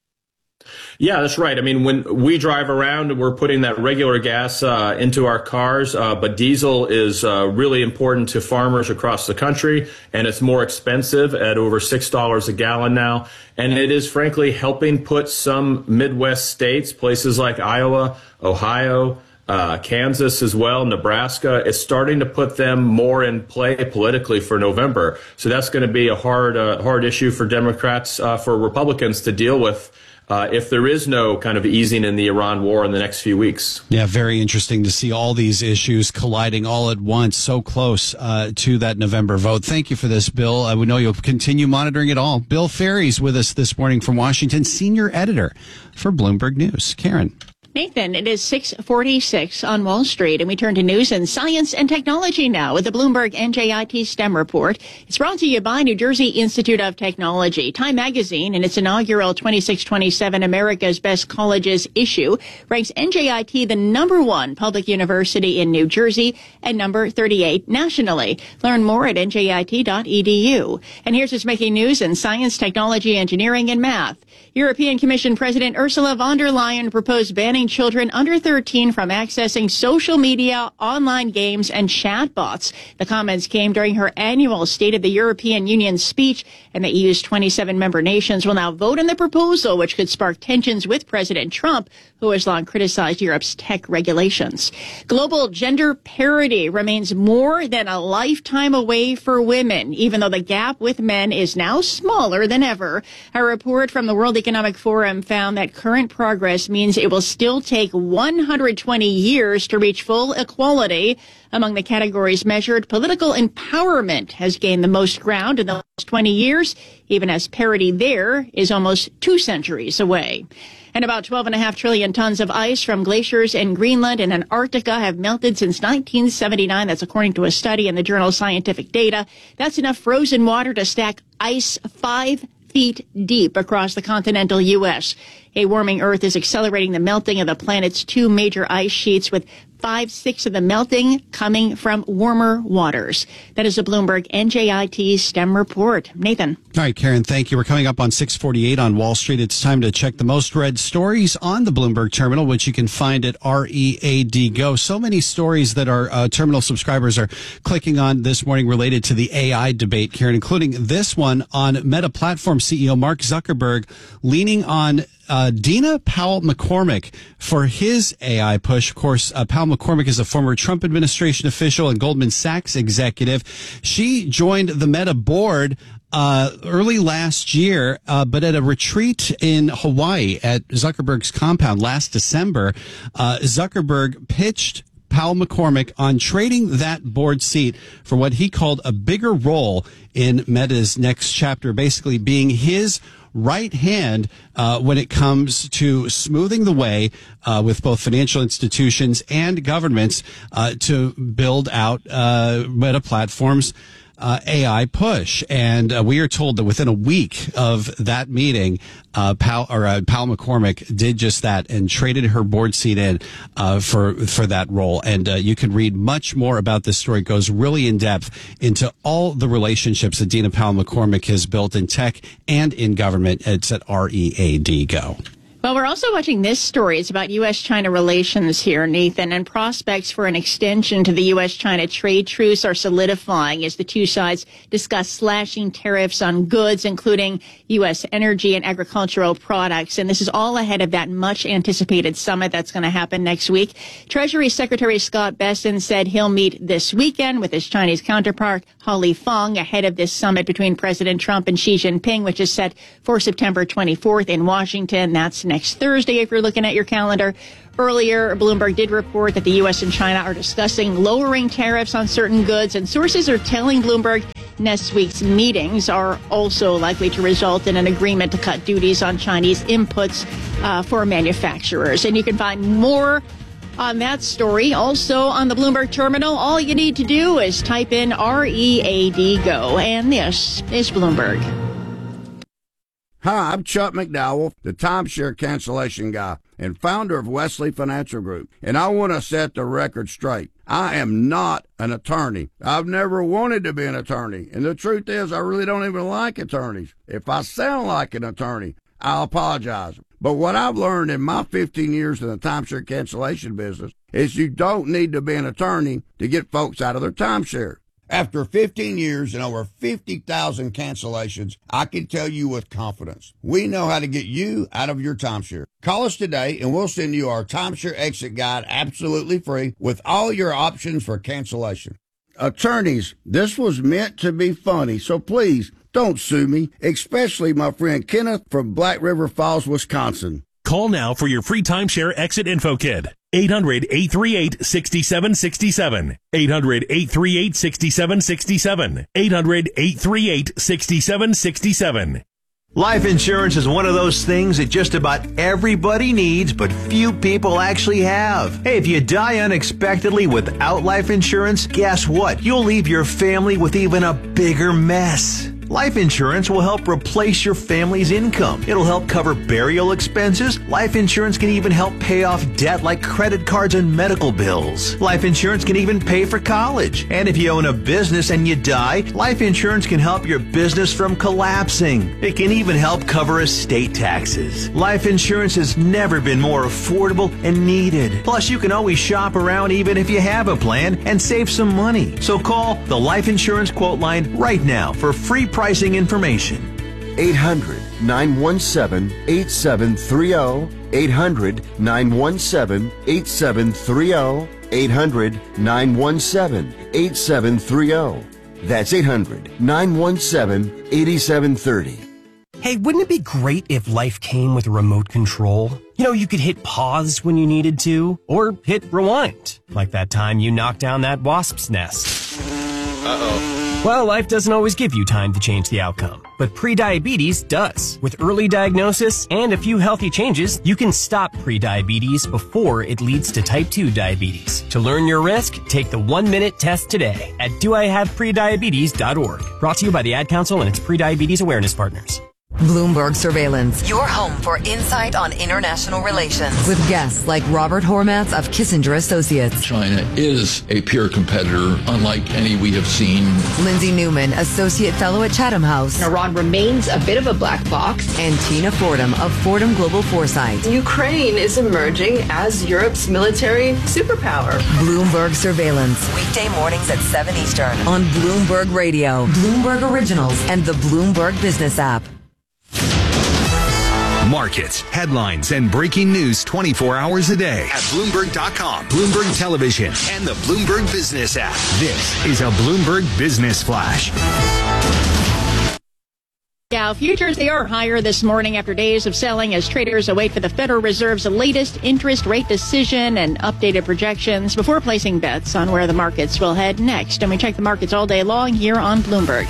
Yeah, that's right. I mean, when we drive around, we're putting that regular gas uh, into our cars, uh, but diesel is uh, really important to farmers across the country, and it's more expensive at over six dollars a gallon now. And it is, frankly, helping put some Midwest states, places like Iowa, Ohio, uh, Kansas as well, Nebraska, it's starting to put them more in play politically for November. So that's going to be a hard, uh, hard issue for Democrats, uh, for Republicans to deal with. Uh, if there is no kind of easing in the Iran war in the next few weeks. Yeah, very interesting to see all these issues colliding all at once, so close uh, to that November vote. Thank you for this, Bill. Uh, we know you'll continue monitoring it all. Bill Ferry's with us this morning from Washington, senior editor for Bloomberg News. Karen. Nathan, it is six forty-six on Wall Street, and we turn to news and science and technology now with the Bloomberg N J I T STEM report. It's brought to you by New Jersey Institute of Technology. Time Magazine, in its inaugural twenty-six twenty-seven America's Best Colleges issue, ranks N J I T the number one public university in New Jersey and number thirty-eight nationally. Learn more at N J I T dot E D U. And here's what's making news in science, technology, engineering, and math. European Commission President Ursula von der Leyen proposed banning children under thirteen from accessing social media, online games, and chatbots. The comments came during her annual State of the European Union speech, and the E U's twenty-seven member nations will now vote on the proposal, which could spark tensions with President Trump, who has long criticized Europe's tech regulations. Global gender parity remains more than a lifetime away for women, even though the gap with men is now smaller than ever. A report from the World Economic Forum found that current progress means it will still take one hundred twenty years to reach full equality. Among the categories measured, political empowerment has gained the most ground in the last twenty years, even as parity there is almost two centuries away. And about twelve and a half trillion tons of ice from glaciers in Greenland and Antarctica have melted since nineteen seventy-nine. That's according to a study in the journal Scientific Data. That's enough frozen water to stack ice five feet deep across the continental U S. A warming Earth is accelerating the melting of the planet's two major ice sheets, with five-sixths of the melting coming from warmer waters. That is a Bloomberg N J I T STEM report. Nathan. All right, Karen, thank you. We're coming up on six forty-eight on Wall Street. It's time to check the most read stories on the Bloomberg Terminal, which you can find at R E A D Go. So many stories that our uh, terminal subscribers are clicking on this morning related to the A I debate, Karen, including this one on Meta Platform C E O Mark Zuckerberg leaning on Uh, Dina Powell-McCormick for his A I push. Of course, uh, Powell-McCormick is a former Trump administration official and Goldman Sachs executive. She joined the Meta board uh, early last year, uh, but at a retreat in Hawaii at Zuckerberg's compound last December, uh, Zuckerberg pitched Powell-McCormick on trading that board seat for what he called a bigger role in Meta's next chapter, basically being his right hand uh, when it comes to smoothing the way uh, with both financial institutions and governments uh, to build out uh, Meta Platforms uh, A I push. And uh, we are told that within a week of that meeting, uh, Pal, or, uh, Pal McCormick did just that and traded her board seat in uh, for, for that role. And uh, you can read much more about this story. It goes really in depth into all the relationships that Dina Powell McCormick has built in tech and in government. It's at R E A D Go. Well, we're also watching this story. It's about U S China relations here, Nathan, and prospects for an extension to the U S China trade truce are solidifying as the two sides discuss slashing tariffs on goods, including U S energy and agricultural products. And this is all ahead of that much anticipated summit that's going to happen next week. Treasury Secretary Scott Bessent said he'll meet this weekend with his Chinese counterpart, Holly Fong, ahead of this summit between President Trump and Xi Jinping, which is set for September twenty-fourth in Washington. That's next Thursday, if you're looking at your calendar. Earlier, Bloomberg did report that the U S and China are discussing lowering tariffs on certain goods, and sources are telling Bloomberg next week's meetings are also likely to result in an agreement to cut duties on Chinese inputs uh, for manufacturers. And you can find more on that story also on the Bloomberg terminal. All you need to do is type in R E A D Go, and this is Bloomberg. Hi, I'm Chuck McDowell, the timeshare cancellation guy and founder of Wesley Financial Group, and I want to set the record straight. I am not an attorney. I've never wanted to be an attorney, and the truth is I really don't even like attorneys. If I sound like an attorney, I'll apologize. But what I've learned in my fifteen years in the timeshare cancellation business is you don't need to be an attorney to get folks out of their timeshare. After fifteen years and over fifty thousand cancellations, I can tell you with confidence, we know how to get you out of your timeshare. Call us today and we'll send you our timeshare exit guide absolutely free with all your options for cancellation. Attorneys, this was meant to be funny, so please don't sue me, especially my friend Kenneth from Black River Falls, Wisconsin. Call now for your free timeshare exit info kit. eight hundred, eight three eight, six seven six seven. eight hundred, eight three eight, six seven six seven. eight hundred, eight three eight, six seven six seven. Life insurance is one of those things that just about everybody needs, but few people actually have. Hey, if you die unexpectedly without life insurance, guess what? You'll leave your family with even a bigger mess. Life insurance will help replace your family's income. It'll help cover burial expenses. Life insurance can even help pay off debt like credit cards and medical bills. Life insurance can even pay for college. And if you own a business and you die, life insurance can help your business from collapsing. It can even help cover estate taxes. Life insurance has never been more affordable and needed. Plus, you can always shop around even if you have a plan and save some money. So call the Life Insurance Quote Line right now for free pricing information. eight hundred, nine one seven, eight seven three zero. eight hundred, nine one seven, eight seven three zero. eight hundred, nine one seven, eight seven three zero. That's eight hundred, nine one seven, eight seven three zero. Hey, wouldn't it be great if life came with a remote control? You know, you could hit pause when you needed to, or hit rewind, like that time you knocked down that wasp's nest. Uh-oh. Well, life doesn't always give you time to change the outcome, but prediabetes does. With early diagnosis and a few healthy changes, you can stop prediabetes before it leads to type two diabetes. To learn your risk, take the one-minute test today at do I have prediabetes dot org. Brought to you by the Ad Council and its prediabetes awareness partners. Bloomberg Surveillance, your home for insight on international relations. With guests like Robert Hormats of Kissinger Associates. China is a peer competitor, unlike any we have seen. Lindsay Newman, Associate Fellow at Chatham House. Iran remains a bit of a black box. And Tina Fordham of Fordham Global Foresight. Ukraine is emerging as Europe's military superpower. Bloomberg Surveillance, weekday mornings at seven Eastern on Bloomberg Radio, Bloomberg Originals, and the Bloomberg Business app. Markets, headlines, and breaking news twenty-four hours a day at Bloomberg dot com, Bloomberg Television, and the Bloomberg Business app. This is a Bloomberg Business Flash. Dow futures, they are higher this morning after days of selling as traders await for the Federal Reserve's latest interest rate decision and updated projections before placing bets on where the markets will head next. And we check the markets all day long here on Bloomberg.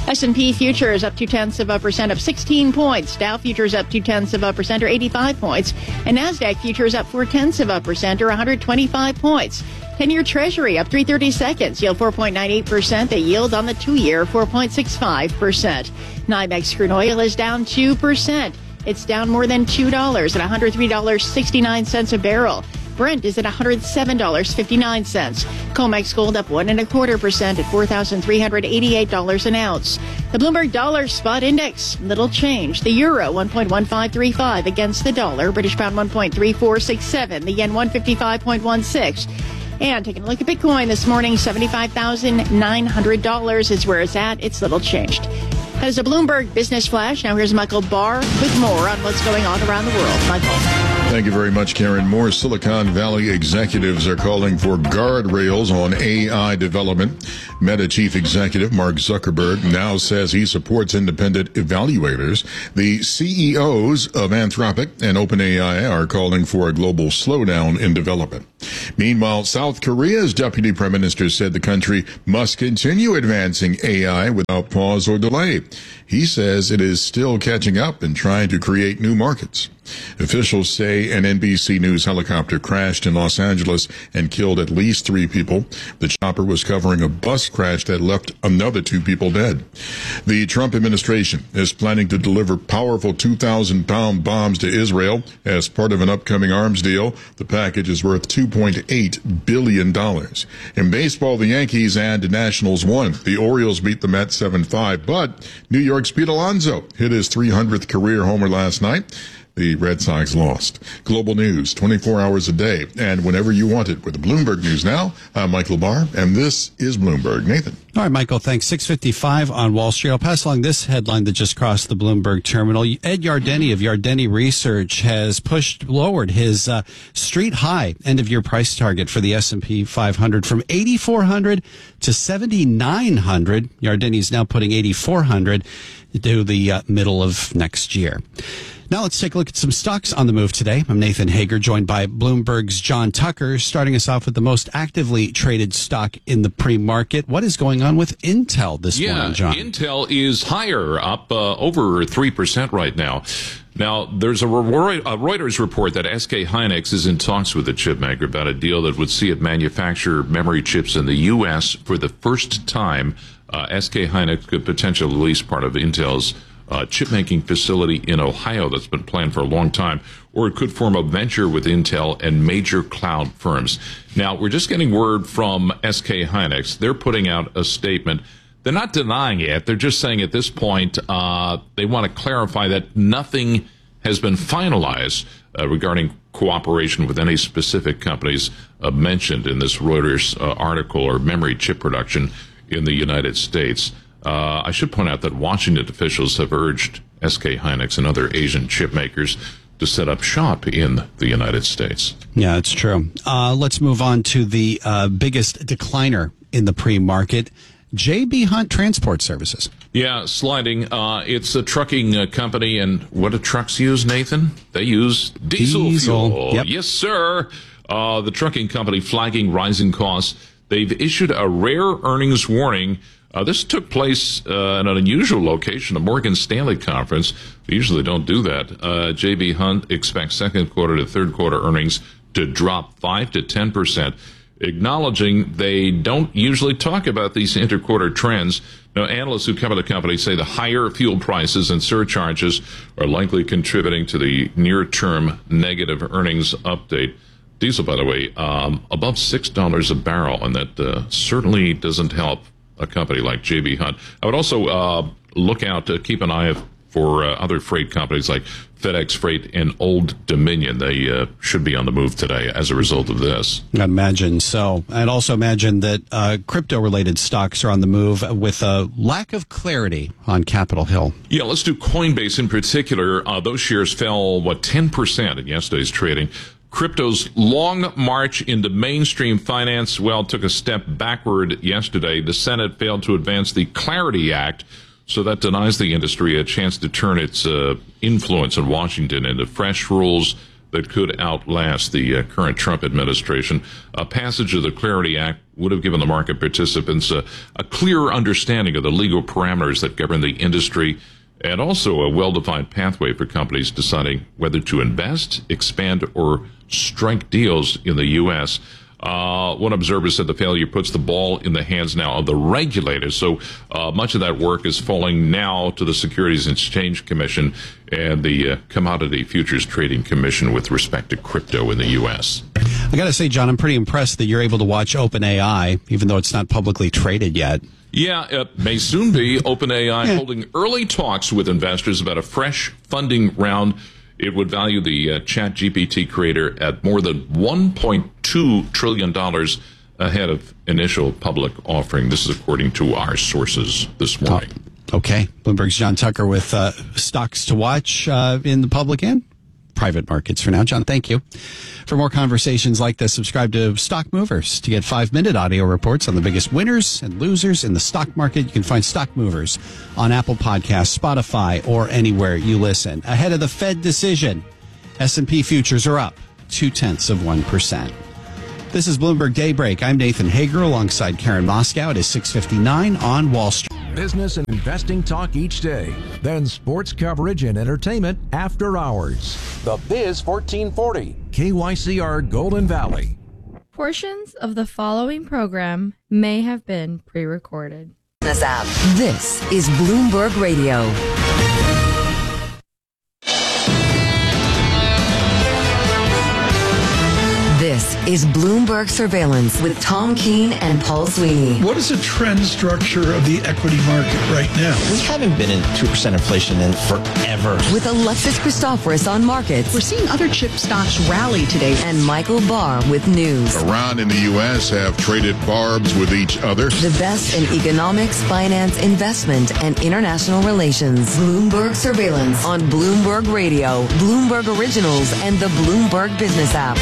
S and P futures up two tenths of a percent, up sixteen points. Dow futures up two tenths of a percent, or eighty-five points. And NASDAQ futures up four tenths of a percent, or one hundred twenty-five points. ten-year Treasury up three thirty-seconds, yield four point nine eight percent. The yield on the two-year, four point six five percent. NYMEX crude oil is down two percent. It's down more than two dollars at one hundred three dollars and sixty-nine cents a barrel. Brent is at one hundred seven dollars and fifty-nine cents. COMEX gold up one and a quarter percent at four thousand three hundred eighty-eight dollars an ounce. The Bloomberg Dollar Spot Index, little change. The euro one point one five three five against the dollar. British pound one point three four six seven. The yen one fifty-five point one six. And taking a look at Bitcoin this morning, seventy-five thousand nine hundred dollars is where it's at. It's little changed. That is a Bloomberg Business Flash. Now here's Michael Barr with more on what's going on around the world. Michael. Thank you very much, Karen. More Silicon Valley executives are calling for guardrails on A I development. Meta chief executive Mark Zuckerberg now says he supports independent evaluators. The C E Os of Anthropic and OpenAI are calling for a global slowdown in development. Meanwhile, South Korea's deputy prime minister said the country must continue advancing A I without pause or delay. He says it is still catching up and trying to create new markets. Officials say an N B C News helicopter crashed in Los Angeles and killed at least three people. The chopper was covering a bus crash that left another two people dead. The Trump administration is planning to deliver powerful two thousand pound bombs to Israel as part of an upcoming arms deal. The package is worth two point eight billion dollars. In baseball, the Yankees and Nationals won. The Orioles beat the Mets seven five, but New York's Pete Alonso hit his three hundredth career homer last night. The Red Sox lost. Global news, twenty-four hours a day, and whenever you want it. With Bloomberg News Now, I'm Michael Barr, and this is Bloomberg. Nathan. All right, Michael, thanks. six fifty-five on Wall Street. I'll pass along this headline that just crossed the Bloomberg terminal. Ed Yardeni of Yardeni Research has pushed, lowered his uh, street high end-of-year price target for the S and P five hundred from eighty-four hundred to seventy-nine hundred. Yardeni is now putting eighty-four hundred to the uh, middle of next year. Now let's take a look at some stocks on the move today. I'm Nathan Hager, joined by Bloomberg's John Tucker, starting us off with the most actively traded stock in the pre-market. What is going on with Intel this yeah, morning, John? Intel is higher, up uh, over three percent right now. Now, there's a Reuters report that S K Hynix is in talks with the chipmaker about a deal that would see it manufacture memory chips in the U S for the first time. Uh, S K Hynix could potentially lease part of Intel's Uh, chip-making facility in Ohio that's been planned for a long time, or it could form a venture with Intel and major cloud firms. Now, we're just getting word from S K Hynix. They're putting out a statement. They're not denying it. They're just saying at this point uh, they want to clarify that nothing has been finalized uh, regarding cooperation with any specific companies uh, mentioned in this Reuters uh, article or memory chip production in the United States. Uh, I should point out that Washington officials have urged S K Hynix and other Asian chip makers to set up shop in the United States. Yeah, it's true. Uh, let's move on to the uh, biggest decliner in the pre-market, J B. Hunt Transport Services. Yeah, sliding. Uh, it's a trucking uh, company, and what do trucks use, Nathan? They use diesel, diesel. fuel. Yep. Yes, sir. Uh, the trucking company flagging rising costs. They've issued a rare earnings warning. Uh, this took place uh, in an unusual location, a Morgan Stanley conference. They usually don't do that. Uh, J B. Hunt expects second quarter to third quarter earnings to drop five to ten percent, acknowledging they don't usually talk about these interquarter trends. Now, analysts who cover the company say the higher fuel prices and surcharges are likely contributing to the near-term negative earnings update. Diesel, by the way, um, above six dollars a barrel, and that uh, certainly doesn't help a company like J B. Hunt. I would also uh, look out to keep an eye for uh, other freight companies like FedEx Freight and Old Dominion. They uh, should be on the move today as a result of this. I imagine so. I'd also imagine that uh, crypto-related stocks are on the move with a lack of clarity on Capitol Hill. Yeah, let's do Coinbase in particular. Uh, those shares fell, what, ten percent in yesterday's trading. Crypto's long march into mainstream finance, well, took a step backward yesterday. The Senate failed to advance the Clarity Act, so that denies the industry a chance to turn its uh, influence in Washington into fresh rules that could outlast the uh, current Trump administration. A passage of the Clarity Act would have given the market participants a, a clear understanding of the legal parameters that govern the industry, and also a well-defined pathway for companies deciding whether to invest, expand, or strike deals in the U S. Uh, one observer said the failure puts the ball in the hands now of the regulators. So uh, much of that work is falling now to the Securities and Exchange Commission and the uh, Commodity Futures Trading Commission with respect to crypto in the U S. I got to say, John, I'm pretty impressed that you're able to watch OpenAI, even though it's not publicly traded yet. Yeah, it may soon be. OpenAI yeah. holding early talks with investors about a fresh funding round. It would value the uh, ChatGPT creator at more than one point two trillion dollars ahead of initial public offering. This is according to our sources this morning. Oh, okay. Bloomberg's John Tucker with uh, stocks to watch uh, in the public and private markets for now. John, thank you. For more conversations like this, subscribe to Stock Movers to get five-minute audio reports on the biggest winners and losers in the stock market. You can find Stock Movers on Apple Podcasts, Spotify, or anywhere you listen. Ahead of the Fed decision, S and P futures are up two-tenths of one percent. This is Bloomberg Daybreak. I'm Nathan Hager alongside Karen Moscow. It is six fifty-nine on Wall Street. Business and investing talk each day. Then sports coverage and entertainment after hours. The Biz fourteen forty. K Y C R Golden Valley. Portions of the following program may have been pre-recorded. This app. This is Bloomberg Radio. This is Bloomberg Surveillance with Tom Keene and Paul Sweeney. What is the trend structure of the equity market right now? We haven't been in two percent inflation in forever. With Alexis Christoforous on markets. We're seeing other chip stocks rally today. And Michael Barr with news. Iran and the U S have traded barbs with each other. The best in economics, finance, investment, and international relations. Bloomberg Surveillance on Bloomberg Radio, Bloomberg Originals, and the Bloomberg Business app.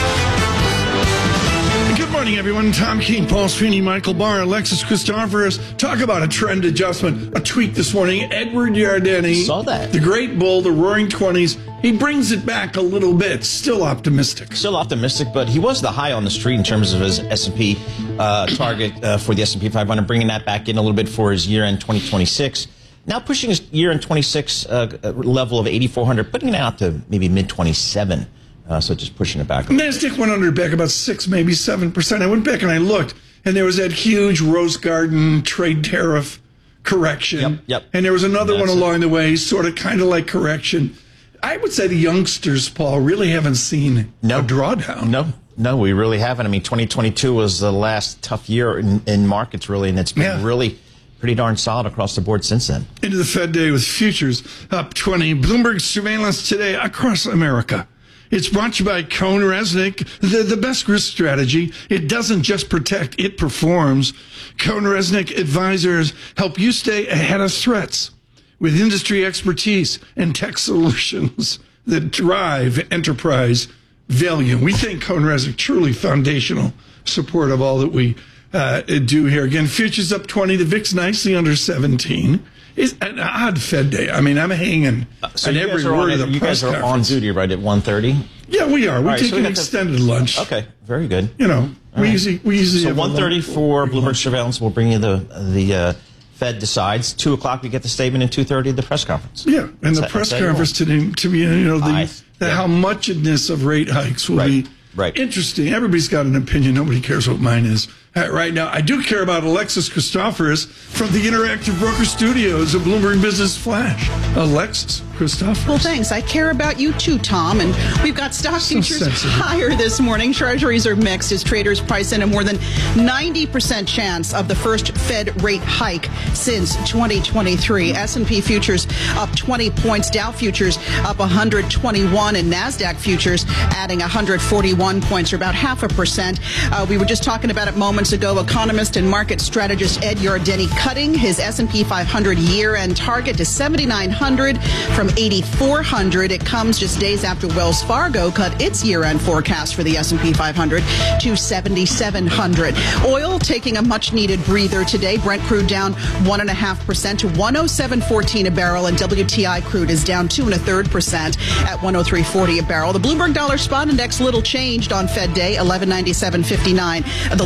Good morning, everyone. Tom Keene, Paul Sweeney, Michael Barr, Alexis Christoforous. Talk about a trend adjustment. A tweet this morning. Edward Yardeni. Saw that. The great bull, the roaring twenties. He brings it back a little bit. Still optimistic. Still optimistic, but he was the high on the street in terms of his S and P uh, target uh, for the S and P five hundred, bringing that back in a little bit for his year-end twenty twenty-six. Now pushing his year-end twenty-six uh, level of eighty-four hundred, putting it out to maybe mid twenty-seven. Uh, so just pushing it back. NASDAQ went under back about six, maybe seven percent. I went back and I looked, and there was that huge Rose Garden trade tariff correction. Yep, yep. And there was another That's one along it. the way, sort of kind of like correction. I would say the youngsters, Paul, really haven't seen no. a drawdown. No, no, we really haven't. I mean, twenty twenty-two was the last tough year in, in markets, really, and it's been Yeah. really pretty darn solid across the board since then. Into the Fed day with futures up twenty. Bloomberg Surveillance today across America. It's brought to you by CohnReznick, the, the best risk strategy. It doesn't just protect, it performs. CohnReznick advisors help you stay ahead of threats with industry expertise and tech solutions that drive enterprise value. We think CohnReznick truly foundational support of all that we uh, do here. Again, futures up twenty, the V I X nicely under seventeen. It's an odd Fed day. I mean, I'm hanging Uh, so on you every guys are word on, of the You press guys are conference. on duty, right, at one thirty? Yeah, we are. We All right, take so we an got the- extended lunch. Okay, very good. You know, All we right. usually we usually So have a one thirty lunch. for Bloomberg Surveillance. We'll bring you the the uh, Fed decides. Two o'clock we get the statement, and two thirty the press conference. Yeah, and That's the that- press that's how you conference today to be, you know, the, Aye. the Yeah. how muchedness of rate hikes will Right. be Right. interesting. Everybody's got an opinion. Nobody cares what mine is. Uh, right now, I do care about Alexis Christoforous from the Interactive Broker Studios of Bloomberg Business Flash. Alexis Christoforous. Well, thanks. I care about you too, Tom. And we've got stock So futures sensitive. higher this morning. Treasuries are mixed as traders price in a more than ninety percent chance of the first Fed rate hike since twenty twenty-three. S and P futures up twenty points. Dow futures up one hundred twenty-one. And NASDAQ futures adding one hundred forty-one points, or about half a percent. Uh, we were just talking about it moments ago. Economist and market strategist Ed Yardeni cutting his S and P five hundred year-end target to seventy-nine hundred from eighty-four hundred. It comes just days after Wells Fargo cut its year-end forecast for the S and P five hundred to seventy-seven hundred. Oil taking a much-needed breather today. Brent crude down one and a half percent to one oh seven fourteen a barrel, and W T I crude is down two and a third percent at one oh three forty a barrel. The Bloomberg Dollar Spot Index little changed on Fed Day, eleven ninety-seven fifty-nine. The level there.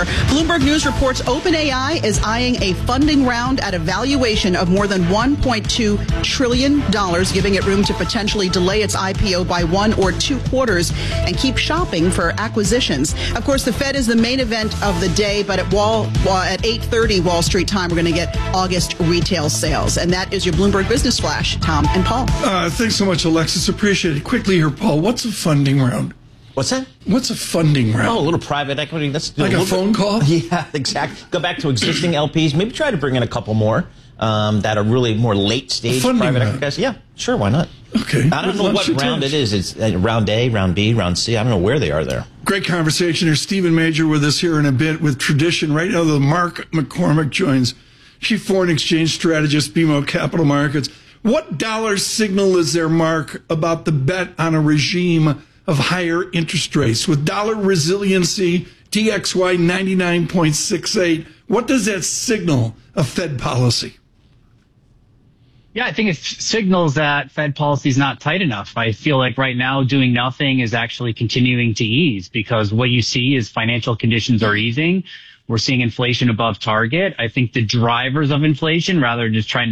there. Bloomberg News reports OpenAI is eyeing a funding round at a valuation of more than one point two trillion dollars, giving it room to potentially delay its I P O by one or two quarters and keep shopping for acquisitions. Of course, the Fed is the main event of the day, but at Wall at eight thirty Wall Street time, we're going to get August retail sales. And that is your Bloomberg Business Flash. Tom and Paul. Uh, thanks so much, Alexis. Appreciate it. Quickly here, Paul. What's a funding round? What's that? What's a funding round? Oh, a little private equity. That's like a, a phone bit, call? Yeah, exactly. Go back to existing L Ps. Maybe try to bring in a couple more um, that are really more late stage private round. equity guys. Yeah, sure. Why not? Okay. I don't know what round it is. It's uh, round A, round B, round C. I don't know where they are there. Great conversation here. Stephen Major with us here in a bit with Tradition. Right now, the Mark McCormick joins, Chief Foreign Exchange Strategist, B M O Capital Markets. What dollar signal is there, Mark, about the bet on a regime of higher interest rates? With dollar resiliency, D X Y ninety-nine point six eight, what does that signal of Fed policy? Yeah, I think it signals that Fed policy is not tight enough. I feel like right now doing nothing is actually continuing to ease, because what you see is financial conditions are easing. We're seeing inflation above target. I think the drivers of inflation, rather than just trying to